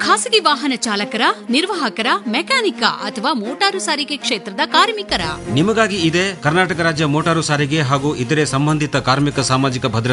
ಖಾಸಗಿ ವಾಹನ ಚಾಲಕರ, ನಿರ್ವಾಹಕರ, ಮೆಕ್ಯಾನಿಕ ಅಥವಾ ಮೋಟಾರು ಸಾರಿಗೆ ಕ್ಷೇತ್ರದ ಕಾರ್ಮಿಕರ. ನಿಮಗಾಗಿ ಇದೆ ಕರ್ನಾಟಕ ರಾಜ್ಯ ಮೋಟಾರು ಸಾರಿಗೆ ಹಾಗೂ ಇತರೆ ಸಂಬಂಧಿತ ಕಾರ್ಮಿಕ ಸಾಮಾಜಿಕ ಭದ್ರತೆ